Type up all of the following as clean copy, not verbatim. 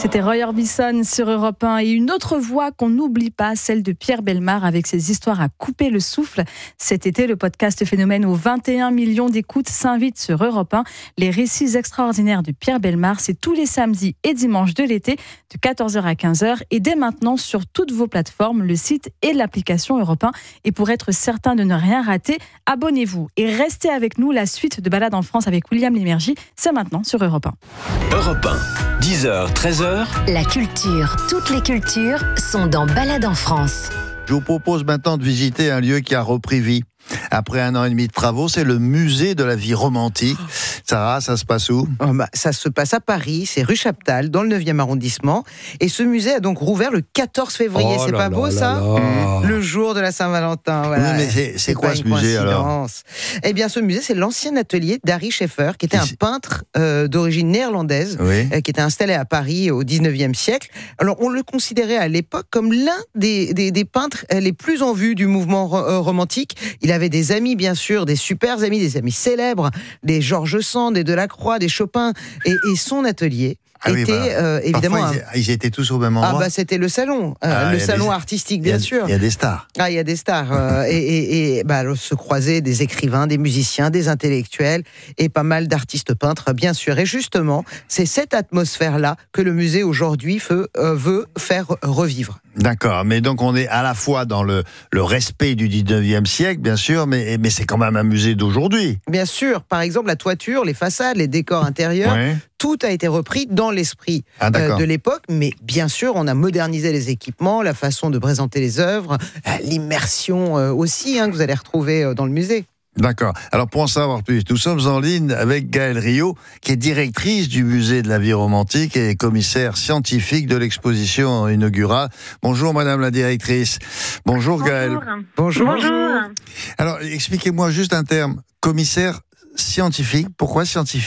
C'était Roy Orbison sur Europe 1 et une autre voix qu'on n'oublie pas, celle de Pierre Bellemare avec ses histoires à couper le souffle. Cet été, le podcast Phénomène aux 21 millions d'écoutes s'invite sur Europe 1. Les récits extraordinaires de Pierre Bellemare, c'est tous les samedis et dimanches de l'été de 14h à 15h et dès maintenant sur toutes vos plateformes, le site et l'application Europe 1. Et pour être certain de ne rien rater, abonnez-vous et restez avec nous. La suite de Balade en France avec William Lémergie, c'est maintenant sur Europe 1. Europe 1, 10h, 13h. La culture, toutes les cultures sont dans Balade en France. Je vous propose maintenant de visiter un lieu qui a repris vie. Après 1 an et demi de travaux, c'est le musée de la vie romantique. Sarah, ça se passe où ? Ça se passe à Paris, c'est rue Chaptal, dans le 9e arrondissement. Et ce musée a donc rouvert le 14 février. C'est pas beau, ça ? Le jour de la Saint-Valentin. Voilà. Oui, mais c'est quoi ce musée, alors ? Eh bien, ce musée, c'est l'ancien atelier d'Harry Scheffer, qui était un peintre d'origine néerlandaise, qui était installé à Paris au 19e siècle. Alors, on le considérait à l'époque comme l'un des peintres les plus en vue du mouvement romantique. Il avait des amis, bien sûr, des super amis, des amis célèbres, des Georges Sand, des Delacroix, des Chopin, et son atelier était évidemment... Ils étaient tous au même endroit. C'était le salon, salon artistique, bien sûr. Il y a des stars. Il y a des stars. et se croisaient des écrivains, des musiciens, des intellectuels, et pas mal d'artistes peintres, bien sûr. Et justement, c'est cette atmosphère-là que le musée, aujourd'hui, veut faire revivre. D'accord, mais donc on est à la fois dans le respect du 19e siècle, bien sûr, mais c'est quand même un musée d'aujourd'hui. Bien sûr, par exemple, la toiture, les façades, les décors intérieurs, tout a été repris dans l'esprit de l'époque, mais bien sûr, on a modernisé les équipements, la façon de présenter les œuvres, l'immersion aussi, que vous allez retrouver dans le musée. D'accord. Alors pour en savoir plus, nous sommes en ligne avec Gaëlle Rio, qui est directrice du musée de la vie romantique et commissaire scientifique de l'exposition inaugurale. Bonjour Madame la directrice. Bonjour Gaëlle. Bonjour. Alors expliquez-moi juste un terme, commissaire scientifique. Pourquoi scientifique ?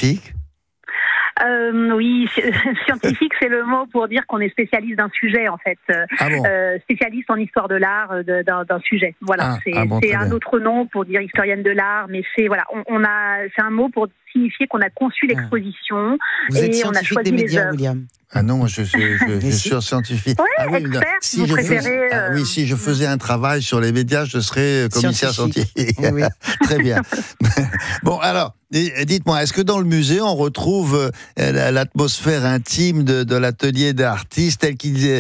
Oui, scientifique, c'est le mot pour dire qu'on est spécialiste d'un sujet, en fait. Spécialiste en histoire de l'art d'un sujet. Voilà, c'est un autre nom pour dire historienne de l'art, mais c'est c'est un mot pour signifier qu'on a conçu l'exposition et on a choisi les œuvres. William. Ah non, moi je suis scientifique. Expert, si je faisais un travail sur les médias, je serais commissaire scientifique. Oui. Très bien. Bon, alors, dites-moi, est-ce que dans le musée, on retrouve l'atmosphère intime de l'atelier d'artistes tel qu'il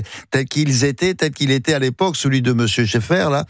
était à l'époque, celui de Monsieur Scheffer, là,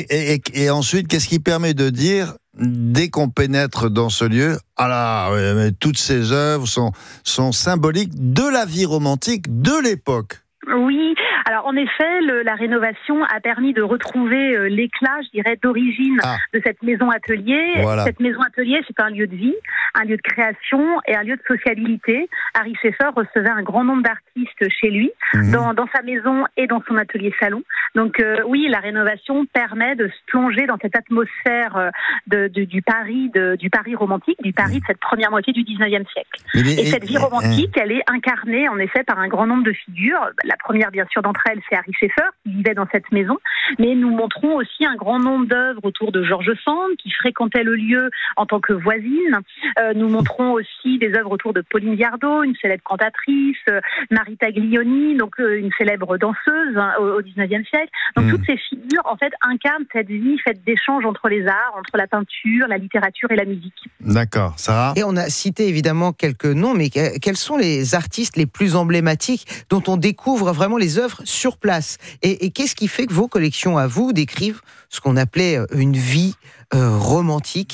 et ensuite, qu'est-ce qui permet de dire, dès qu'on pénètre dans ce lieu, toutes ces œuvres sont symboliques de la vie romantique de l'époque. Oui, alors en effet, la rénovation a permis de retrouver l'éclat, je dirais, d'origine de cette maison atelier. Voilà. Cette maison atelier, c'est un lieu de vie, un lieu de création et un lieu de sociabilité. Harry Scheffer recevait un grand nombre d'artistes chez lui, dans sa maison et dans son atelier salon. Donc oui, la rénovation permet de se plonger dans cette atmosphère du Paris romantique, du Paris de cette première moitié du 19e siècle. Et cette vie romantique, elle est incarnée en effet par un grand nombre de figures. La première, bien sûr, d'entre elles, c'est Harry Scheffer, qui vivait dans cette maison. Mais nous montrons aussi un grand nombre d'œuvres autour de Georges Sand, qui fréquentait le lieu en tant que voisine. Nous montrons aussi des œuvres autour de Pauline Viardot, une célèbre cantatrice, Marie Taglioni, donc une célèbre danseuse au 19e siècle. Donc toutes ces figures, en fait, incarnent cette vie faite d'échanges entre les arts, entre la peinture, la littérature et la musique. D'accord, Sarah ? Et on a cité évidemment quelques noms, mais quels sont les artistes les plus emblématiques dont on découvre vraiment les œuvres sur place ? Et qu'est-ce qui fait que vos collections, à vous, décrivent ce qu'on appelait une vie romantique ?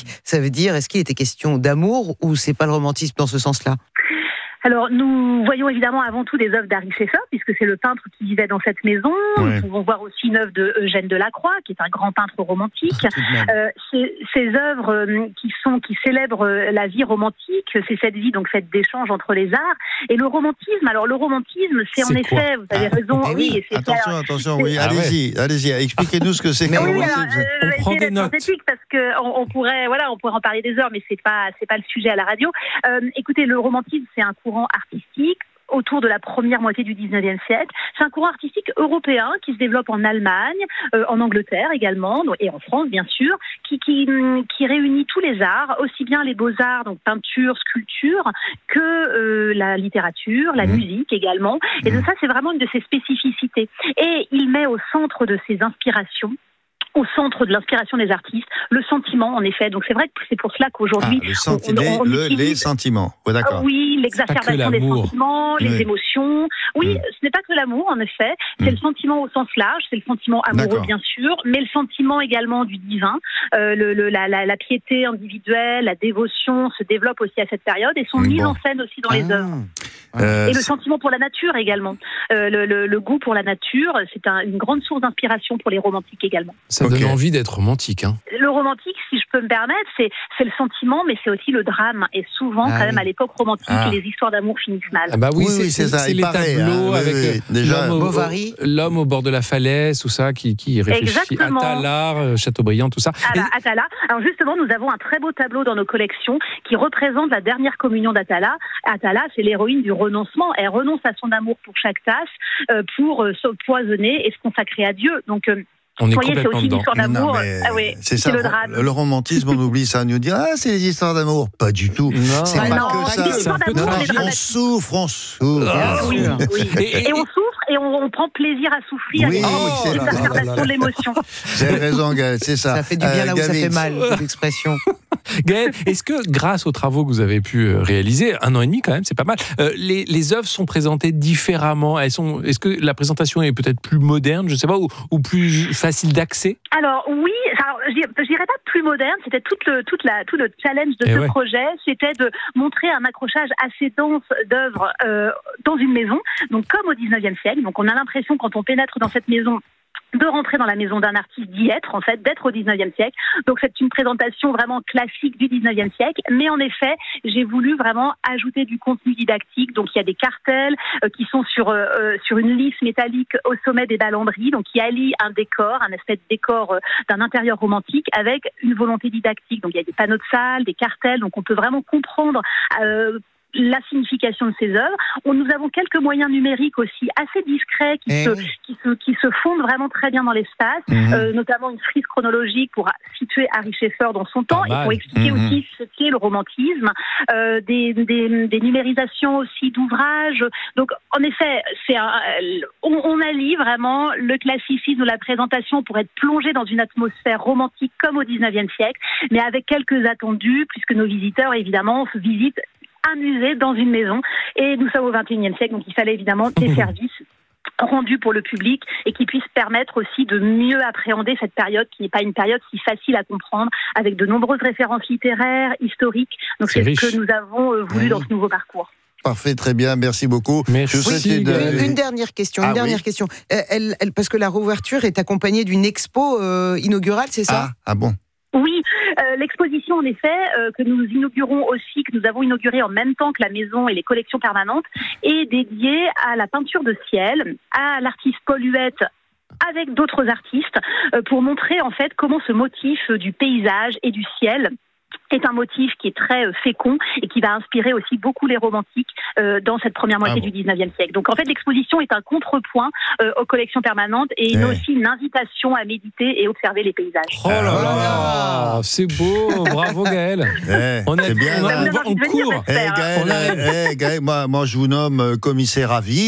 Ça veut dire, est-ce qu'il était question d'amour ou c'est pas le romantisme dans ce sens-là ? Alors, nous voyons évidemment avant tout des œuvres d'Harry Scheffer, puisque c'est le peintre qui vivait dans cette maison. Nous pouvons voir aussi une œuvre de Eugène Delacroix, qui est un grand peintre romantique. Ces œuvres qui célèbrent la vie romantique, c'est cette vie donc faite d'échanges entre les arts. Et le romantisme, c'est en effet, vous avez raison. Attention, allez-y, expliquez-nous ce que c'est que le romantisme. On prend des notes. Parce qu'on pourrait en parler des heures, mais c'est pas le sujet à la radio. Écoutez, le romantisme, c'est un courant artistique autour de la première moitié du 19e siècle. C'est un courant artistique européen qui se développe en Allemagne, en Angleterre également, et en France bien sûr, qui réunit tous les arts, aussi bien les beaux-arts, donc peinture, sculpture, que la littérature, la musique également. Et donc ça, c'est vraiment une de ses spécificités. Et il met au centre de ses inspirations, au centre de l'inspiration des artistes, le sentiment, en effet. Donc c'est vrai que c'est pour cela qu'aujourd'hui... les sentiments, ouais, d'accord. Oui, l'exacerbation des sentiments, les émotions. Oui, ce n'est pas que l'amour, en effet. C'est le sentiment au sens large, c'est le sentiment amoureux, bien sûr, mais le sentiment également du divin. La piété individuelle, la dévotion se développe aussi à cette période et sont mises en scène aussi dans les œuvres. Et le sentiment pour la nature également. Le goût pour la nature, c'est une grande source d'inspiration pour les romantiques également. Ça donne envie d'être romantique. Hein. Le romantique, si je peux me permettre, c'est le sentiment, mais c'est aussi le drame. Et souvent, quand même, à l'époque romantique, les histoires d'amour finissent mal. Ah bah oui, c'est ça. C'est les tableaux avec l'homme au bord de la falaise, tout ça, qui réfléchit. Atala, Chateaubriand, tout ça. Atala. Alors justement, nous avons un très beau tableau dans nos collections qui représente la dernière communion d'Atala. Atala, c'est l'héroïne du renoncement. Elle renonce à son amour pour chaque tasse, pour se poisonner et se consacrer à Dieu. Donc, on est c'est aussi une histoire d'amour. C'est ça, le drame. Le romantisme, on oublie ça. On nous dit, c'est les histoires d'amour. Pas du tout. Non. C'est pas que ça. On souffre. Oui. Et on souffre et on prend plaisir à souffrir. C'est l'exacerbation de l'émotion. Vous avez raison, Gaël, c'est ça. Ça fait du bien là où ça fait mal, l'expression. Gaël, est-ce que grâce aux travaux que vous avez pu réaliser, 1 an et demi quand même, c'est pas mal, les œuvres sont présentées différemment? Est-ce que la présentation est peut-être plus moderne, je sais pas, ou plus facile d'accès? Alors oui, je dirais pas plus moderne, c'était tout le challenge de ce projet, c'était de montrer un accrochage assez dense d'œuvres dans une maison, donc comme au 19e siècle. Donc on a l'impression quand on pénètre dans cette maison de rentrer dans la maison d'un artiste, d'y être, en fait, d'être au 19e siècle. Donc c'est une présentation vraiment classique du 19e siècle. Mais en effet, j'ai voulu vraiment ajouter du contenu didactique. Donc il y a des cartels qui sont sur une lisse métallique au sommet des balanderies, donc qui allient un décor, un espèce de décor d'un intérieur romantique avec une volonté didactique. Donc il y a des panneaux de salle, des cartels, donc on peut vraiment comprendre la signification de ces œuvres. Nous avons quelques moyens numériques aussi assez discrets qui se fondent vraiment très bien dans l'espace, notamment une frise chronologique pour situer Ary Scheffer dans son temps et pour expliquer aussi ce qu'est le romantisme, des numérisations aussi d'ouvrages. Donc en effet, on allie vraiment le classicisme de la présentation pour être plongé dans une atmosphère romantique comme au 19e siècle, mais avec quelques attendus, puisque nos visiteurs évidemment visitent un musée dans une maison, et nous sommes au 21e siècle, donc il fallait évidemment des services rendus pour le public et qui puissent permettre aussi de mieux appréhender cette période qui n'est pas une période si facile à comprendre, avec de nombreuses références littéraires, historiques. Donc c'est ce que nous avons voulu dans ce nouveau parcours. Parfait, très bien, merci beaucoup. Merci. Une dernière question, question. Parce que la réouverture est accompagnée d'une expo inaugurale, c'est ça? Ah bon? Oui, l'exposition en effet que nous inaugurons aussi, que nous avons inaugurée en même temps que la maison et les collections permanentes, est dédiée à la peinture de ciel, à l'artiste Paul Huette avec d'autres artistes, pour montrer en fait comment ce motif du paysage et du ciel est un motif qui est très fécond et qui va inspirer aussi beaucoup les romantiques dans cette première moitié du 19e siècle. Donc en fait, l'exposition est un contrepoint aux collections permanentes et aussi une invitation à méditer et observer les paysages. Oh là là, c'est beau, bravo Gaël. On court. Gaël, moi je vous nomme commissaire à vie.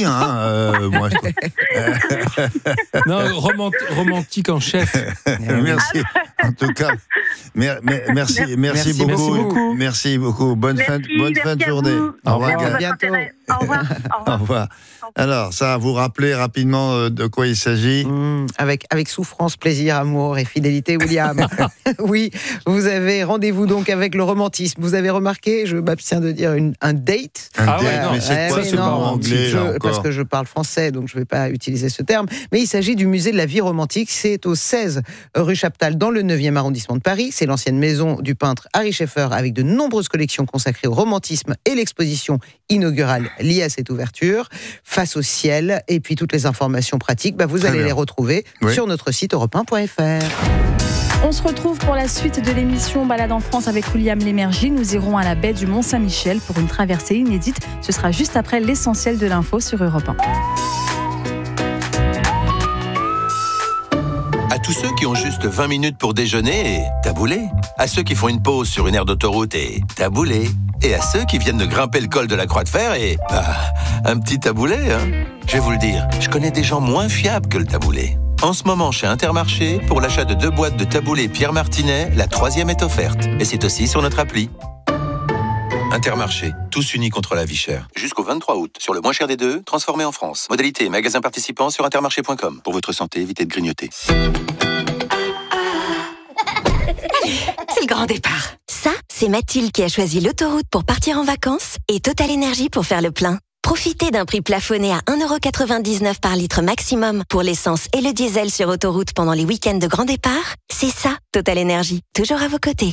Non, romantique en chef. Merci. En tout cas, merci beaucoup. Merci beaucoup. Bonne fin de journée. Au revoir. À bientôt. Au revoir. Alors, ça va vous rappeler rapidement de quoi il s'agit? Avec souffrance, plaisir, amour et fidélité, William. Oui, vous avez rendez-vous donc avec le romantisme. Vous avez remarqué, je m'abstiens de dire un date. Mais c'est quoi ce mot anglais parce que je parle français, donc je ne vais pas utiliser ce terme. Mais il s'agit du musée de la vie romantique. C'est au 16 rue Chaptal, dans le 9e arrondissement de Paris. C'est l'ancienne maison du peintre Ary Scheffer, avec de nombreuses collections consacrées au romantisme et l'exposition inaugurale liées à cette ouverture, face au ciel, et puis toutes les informations pratiques, vous allez les retrouver sur notre site europe1.fr. On se retrouve pour la suite de l'émission Balade en France avec William Lémergie. Nous irons à la baie du Mont-Saint-Michel pour une traversée inédite. Ce sera juste après l'essentiel de l'info sur Europe 1. À tous ceux qui ont juste 20 minutes pour déjeuner, taboulé. À ceux qui font une pause sur une aire d'autoroute et taboulé. Et à ceux qui viennent de grimper le col de la Croix de Fer et un petit taboulé. Je vais vous le dire, je connais des gens moins fiables que le taboulé. En ce moment, chez Intermarché, pour l'achat de 2 boîtes de taboulé Pierre Martinet, la 3e est offerte. Et c'est aussi sur notre appli. Intermarché, tous unis contre la vie chère. Jusqu'au 23 août, sur le moins cher des deux, transformé en France. Modalité, magasin participant sur intermarché.com. Pour votre santé, évitez de grignoter. C'est le grand départ. Ça, c'est Mathilde qui a choisi l'autoroute pour partir en vacances et Total Énergie pour faire le plein. Profitez d'un prix plafonné à 1,99€ par litre maximum pour l'essence et le diesel sur autoroute pendant les week-ends de grand départ. C'est ça, Total Énergie, toujours à vos côtés.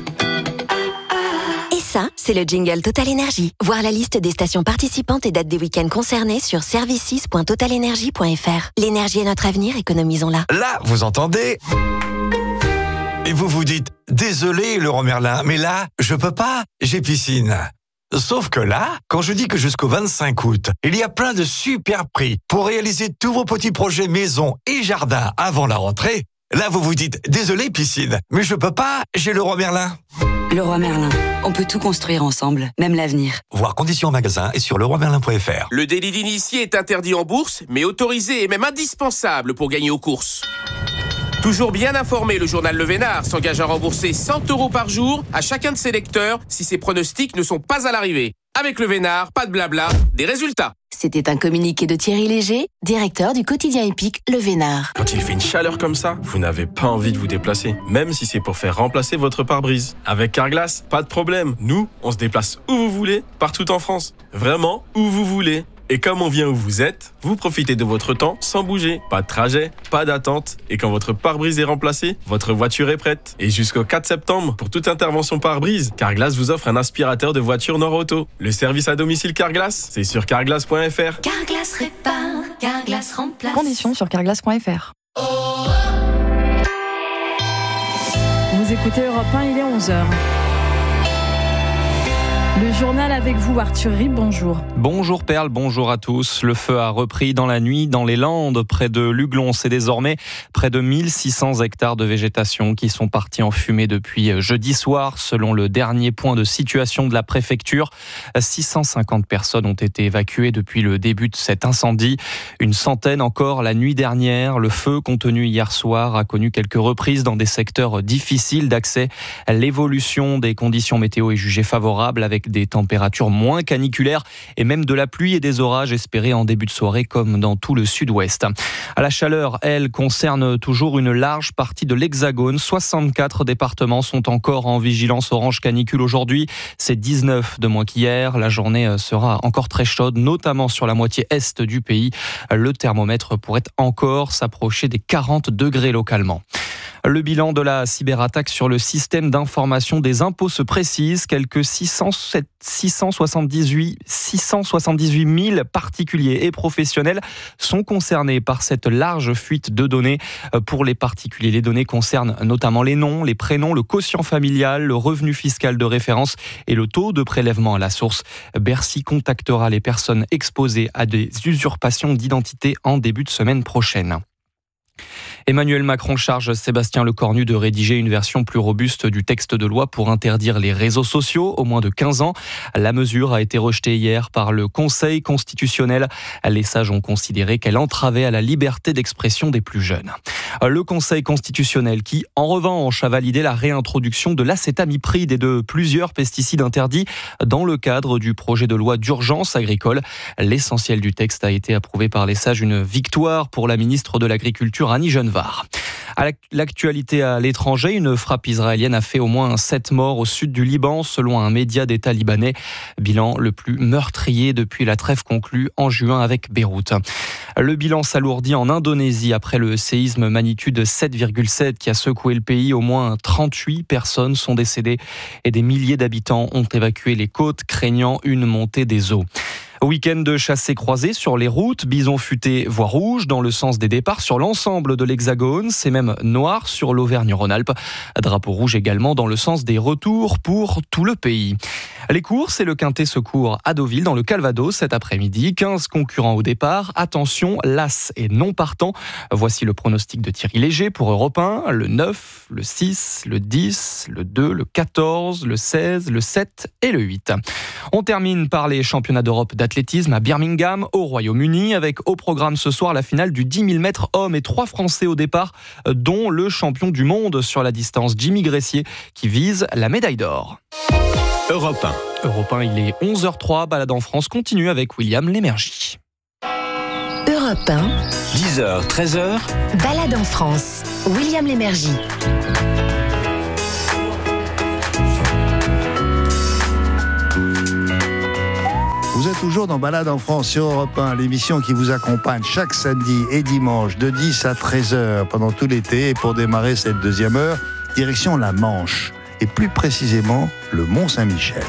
Et ça, c'est le jingle Total Énergie. Voir la liste des stations participantes et dates des week-ends concernés sur services.totalenergie.fr. L'énergie est notre avenir, économisons-la. Là, vous entendez ? Et vous vous dites, désolé Leroy Merlin, mais là, je peux pas, j'ai piscine. Sauf que là, quand je dis que jusqu'au 25 août, il y a plein de super prix pour réaliser tous vos petits projets maison et jardin avant la rentrée, là vous vous dites, désolé piscine, mais je peux pas, j'ai Leroy Merlin. Leroy Merlin, on peut tout construire ensemble, même l'avenir. Voir conditions en magasin et sur leroymerlin.fr. Le délit d'initié est interdit en bourse, mais autorisé et même indispensable pour gagner aux courses. Toujours bien informé, le journal Le Vénard s'engage à rembourser 100€ par jour à chacun de ses lecteurs si ses pronostics ne sont pas à l'arrivée. Avec Le Vénard, pas de blabla, des résultats. C'était un communiqué de Thierry Léger, directeur du quotidien épique Le Vénard. Quand il fait une chaleur comme ça, vous n'avez pas envie de vous déplacer, même si c'est pour faire remplacer votre pare-brise. Avec Carglass, pas de problème. Nous, on se déplace où vous voulez, partout en France. Vraiment, où vous voulez. Et comme on vient où vous êtes, vous profitez de votre temps sans bouger. Pas de trajet, pas d'attente. Et quand votre pare-brise est remplacé, votre voiture est prête. Et jusqu'au 4 septembre, pour toute intervention pare-brise, Carglass vous offre un aspirateur de voiture Nord-Auto. Le service à domicile Carglass, c'est sur carglass.fr. Carglass répare, Carglass remplace. Conditions sur carglass.fr. Vous écoutez Europe 1, il est 11h. Le journal avec vous, Arthur Rib, bonjour. Bonjour Perle, bonjour à tous. Le feu a repris dans la nuit dans les Landes, près de Luglon. C'est désormais près de 1600 hectares de végétation qui sont partis en fumée depuis jeudi soir. Selon le dernier point de situation de la préfecture, 650 personnes ont été évacuées depuis le début de cet incendie. Une centaine encore la nuit dernière. Le feu contenu hier soir a connu quelques reprises dans des secteurs difficiles d'accès. L'évolution des conditions météo est jugée favorable avec des températures moins caniculaires et même de la pluie et des orages espérés en début de soirée comme dans tout le sud-ouest. À la chaleur, elle concerne toujours une large partie de l'Hexagone. 64 départements sont encore en vigilance orange canicule aujourd'hui. C'est 19 de moins qu'hier. La journée sera encore très chaude, notamment sur la moitié est du pays. Le thermomètre pourrait encore s'approcher des 40 degrés localement. Le bilan de la cyberattaque sur le système d'information des impôts se précise. Quelques 678 000 particuliers et professionnels sont concernés par cette large fuite de données. Pour les particuliers, les données concernent notamment les noms, les prénoms, le quotient familial, le revenu fiscal de référence et le taux de prélèvement à la source. Bercy contactera les personnes exposées à des usurpations d'identité en début de semaine prochaine. Emmanuel Macron charge Sébastien Lecornu de rédiger une version plus robuste du texte de loi pour interdire les réseaux sociaux aux moins de 15 ans. La mesure a été rejetée hier par le Conseil constitutionnel. Les sages ont considéré qu'elle entravait à la liberté d'expression des plus jeunes. Le Conseil constitutionnel qui, en revanche, a validé la réintroduction de l'acétamipride et de plusieurs pesticides interdits dans le cadre du projet de loi d'urgence agricole. L'essentiel du texte a été approuvé par les sages, une victoire pour la ministre de l'Agriculture Annie Genevard. À l'actualité à l'étranger, une frappe israélienne a fait au moins 7 morts au sud du Liban, selon un média d'État libanais. Bilan le plus meurtrier depuis la trêve conclue en juin avec Beyrouth. Le bilan s'alourdit en Indonésie après le séisme magnitude 7,7 qui a secoué le pays. Au moins 38 personnes sont décédées et des milliers d'habitants ont évacué les côtes, craignant une montée des eaux. Week-end de chassés-croisés sur les routes, bison futé voie rouge dans le sens des départs sur l'ensemble de l'Hexagone, c'est même noir sur l'Auvergne-Rhône-Alpes. Drapeau rouge également dans le sens des retours pour tout le pays. Les courses et le quintet secours à Deauville dans le Calvados cet après-midi. 15 concurrents au départ. Attention, las et non partant. Voici le pronostic de Thierry Léger pour Europe 1. Le 9, le 6, le 10, le 2, le 14, le 16, le 7 et le 8. On termine par les championnats d'Europe d'athlétisme à Birmingham, au Royaume-Uni, avec au programme ce soir la finale du 10 000 mètres hommes et 3 Français au départ, dont le champion du monde sur la distance, Jimmy Gressier, qui vise la médaille d'or. Europe 1. Europe 1, il est 11h03, Balade en France continue avec William Lémergie. Europe 1. 10h, 13h. Balade en France. William Lémergie. Vous êtes toujours dans Balade en France sur Europe 1, l'émission qui vous accompagne chaque samedi et dimanche de 10 à 13h pendant tout l'été. Et pour démarrer cette deuxième heure, direction la Manche, et plus précisément le Mont-Saint-Michel.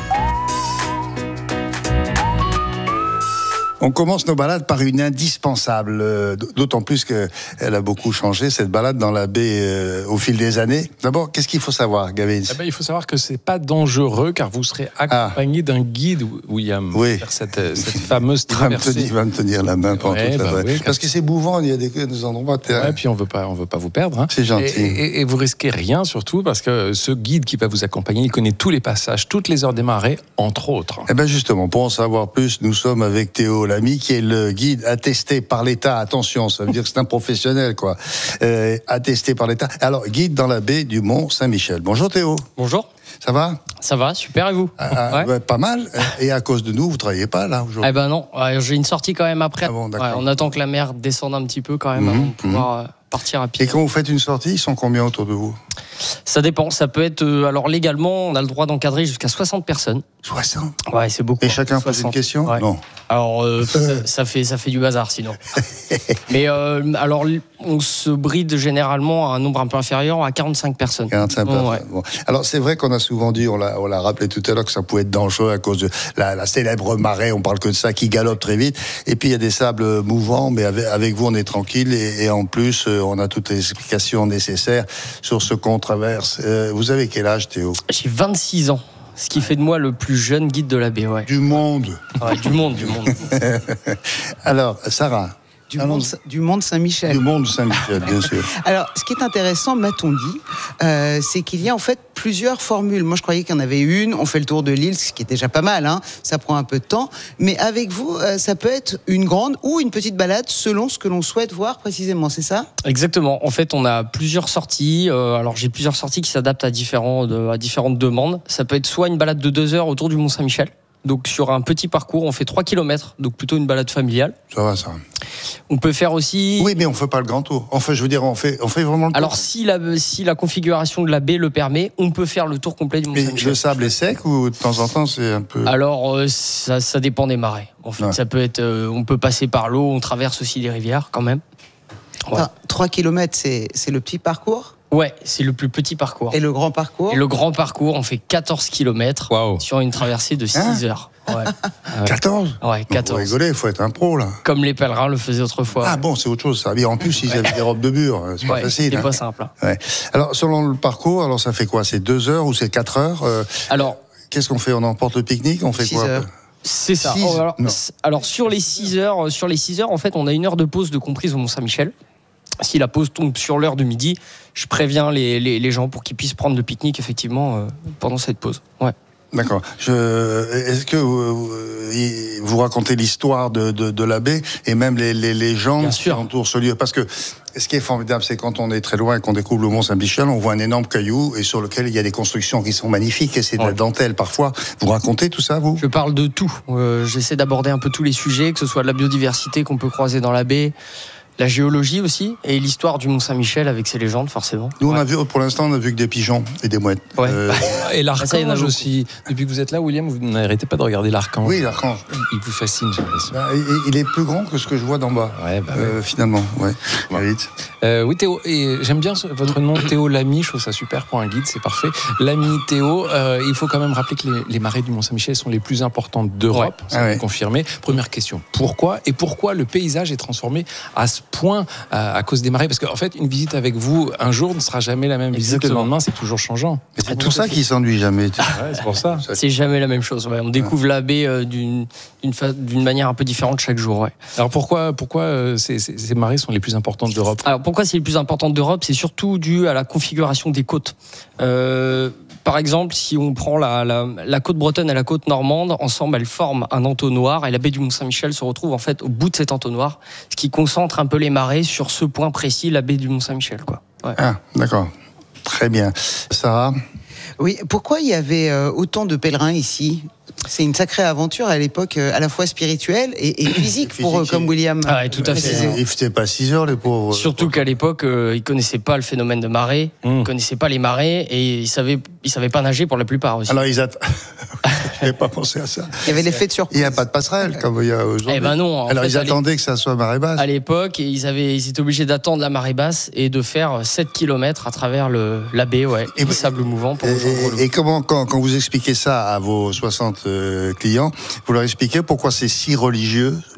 On commence nos balades par une indispensable, d'autant plus qu'elle a beaucoup changé, cette balade dans la baie au fil des années. D'abord, qu'est-ce qu'il faut savoir, Gavin ? Il faut savoir que c'est pas dangereux car vous serez accompagné d'un guide, William, pour faire cette fameuse traversée. Il va me tenir la main pendant toute la balade. Parce que c'est mouvant, il y a des endroits... Ouais, puis on veut pas vous perdre. Hein. C'est gentil. Et vous risquez rien surtout parce que ce guide qui va vous accompagner, il connaît tous les passages, toutes les heures des marées, entre autres. Eh bien justement, pour en savoir plus, nous sommes avec Théo Lamy, qui est le guide attesté par l'État. Attention, ça veut dire que c'est un professionnel, quoi. Attesté par l'État. Alors, guide dans la baie du Mont-Saint-Michel. Bonjour Théo. Bonjour. Ça va ? Ça va, super, et vous ? Ouais. Pas mal. Et à cause de nous, vous ne travaillez pas là aujourd'hui ? Eh ben non, j'ai une sortie quand même après. Ah bon, on attend que la mer descende un petit peu quand même avant de pouvoir partir à pied. Et quand vous faites une sortie, ils sont combien autour de vous ? Ça dépend, ça peut être... alors légalement, on a le droit d'encadrer jusqu'à 60 personnes. 60 ? Ouais, c'est beaucoup. Et chacun pose une question ? Ouais. Non. Alors, ça fait du bazar sinon. Mais alors, on se bride généralement à un nombre un peu inférieur, à 45 personnes. 45 personnes. Ouais. Bon. Alors, c'est vrai qu'on a souvent dit, on l'a rappelé tout à l'heure, que ça pouvait être dangereux à cause de la célèbre marée, on parle que de ça, qui galope très vite. Et puis, il y a des sables mouvants, mais avec vous, on est tranquille. Et en plus, on a toutes les explications nécessaires sur ce qu'on traverse. Vous avez quel âge, Théo ? J'ai 26 ans. Ce qui fait de moi le plus jeune guide de la baie, ouais. Du monde. Ouais, du monde. Alors, Sarah. Du monde Saint-Michel. Du monde Saint-Michel, bien sûr. Alors, ce qui est intéressant, m'a-t-on dit, c'est qu'il y a en fait plusieurs formules. Moi, je croyais qu'il y en avait une. On fait le tour de l'île, ce qui est déjà pas mal. Hein. Ça prend un peu de temps. Mais avec vous, ça peut être une grande ou une petite balade selon ce que l'on souhaite voir précisément, c'est ça ? Exactement. En fait, on a plusieurs sorties. Alors, j'ai plusieurs sorties qui s'adaptent à différentes demandes. Ça peut être soit une balade de 2 heures autour du Mont-Saint-Michel. Donc sur un petit parcours, on fait 3 km, donc plutôt une balade familiale. Ça va, ça. On peut faire aussi... Oui, mais on ne fait pas le grand tour. Enfin, je veux dire, on fait vraiment le tour. Alors si la configuration de la baie le permet, on peut faire le tour complet du Mont-Saint-Michel. Mais le sable est sec ou de temps en temps c'est un peu... Alors ça dépend des marées. En fait, ça peut être... on peut passer par l'eau, on traverse aussi des rivières quand même. Ouais. 3 km, c'est le petit parcours ? Ouais, c'est le plus petit parcours. Et le grand parcours ? Et le grand parcours, on fait 14 km sur une traversée de 6 heures. Ouais. 14 ? Ouais, 14. Vous rigolez, il faut être un pro, là. Comme les pèlerins le faisaient autrefois. Ah bon, c'est autre chose, ça. Et en plus, ils avaient des robes de bure. C'est pas facile. C'est pas simple. Ouais. Alors, selon le parcours, alors ça fait quoi ? C'est 2 heures ou c'est 4 heures ? Alors, qu'est-ce qu'on fait ? On emporte le pique-nique ? On fait 6 quoi heures. C'est ça. Alors sur les 6 heures, en fait, on a 1 heure de pause de comprise au Mont-Saint-Michel. Si la pause tombe sur l'heure de midi, je préviens les gens pour qu'ils puissent prendre le pique-nique effectivement pendant cette pause. Ouais. D'accord. Est-ce que vous racontez l'histoire de la baie et même les légendes qui entourent ce lieu ? Parce que ce qui est formidable, c'est quand on est très loin et qu'on découvre le Mont-Saint-Michel, on voit un énorme caillou et sur lequel il y a des constructions qui sont magnifiques et c'est de la dentelle parfois. Vous racontez tout ça, vous ? Je parle de tout. J'essaie d'aborder un peu tous les sujets, que ce soit de la biodiversité qu'on peut croiser dans la baie, la géologie aussi, et l'histoire du Mont-Saint-Michel avec ses légendes, forcément. Nous, pour l'instant, on a vu que des pigeons et des mouettes. Ouais. Et l'archange aussi. Depuis que vous êtes là, William, vous n'arrêtez pas de regarder l'archange. Oui, l'archange. Il vous fascine, j'ai l'impression. Il est plus grand que ce que je vois d'en bas. Ouais, finalement, ouais. Vite. Oui, Théo, et j'aime bien votre nom, Théo Lamy. Je trouve ça super pour un guide, c'est parfait. Lamy Théo, il faut quand même rappeler que les marais du Mont-Saint-Michel sont les plus importantes d'Europe, c'est confirmé. Première question, pourquoi le paysage est transformé à ce point à cause des marées? Parce qu'en fait, une visite avec vous un jour ne sera jamais la même visite le lendemain, c'est toujours changeant. C'est pour ça qu'il s'ennuie jamais. C'est pour ça. C'est jamais la même chose. Ouais. On découvre la baie d'une manière un peu différente chaque jour. Ouais. Alors pourquoi ces marées sont les plus importantes d'Europe? Alors pourquoi c'est les plus importantes d'Europe? C'est surtout dû à la configuration des côtes. Par exemple, si on prend la côte bretonne et la côte normande, ensemble, elles forment un entonnoir et la baie du Mont-Saint-Michel se retrouve en fait au bout de cet entonnoir, ce qui concentre un peu les marées sur ce point précis, la baie du Mont-Saint-Michel. Ouais. Ah, d'accord. Très bien. Sarah? Oui, pourquoi il y avait autant de pèlerins ici? C'est une sacrée aventure à l'époque, à la fois spirituelle et physique, comme William. Ah, tout à fait. Ils ne faisaient pas 6 heures, les pauvres. Surtout qu'à l'époque, ils ne connaissaient pas le phénomène de marée, ils ne connaissaient pas les marées et ils savaient pas nager pour la plupart aussi. Alors, je n'avais pas pensé à ça. Il y avait l'effet de surprise. Il n'y a pas de passerelle comme il y a aujourd'hui. Eh ben non. Alors, ils attendaient que ça soit marée basse. À l'époque, ils étaient obligés d'attendre la marée basse et de faire 7 km à travers la baie, et le sable mouvant. Et comment, quand vous expliquez ça à vos 60 clients, vous leur expliquez pourquoi c'est si religieux